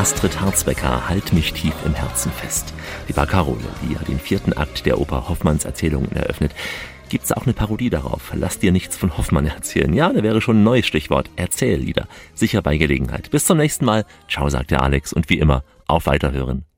Astrid Harzbecker, Halt mich tief im Herzen fest. Die war Carola, die ja den 4. Akt der Oper Hoffmanns Erzählungen eröffnet. Gibt's auch eine Parodie darauf? Lass dir nichts von Hoffmann erzählen. Ja, da wäre schon ein neues Stichwort. Erzähllieder. Sicher bei Gelegenheit. Bis zum nächsten Mal. Ciao, sagt der Alex. Und wie immer, auf Weiterhören.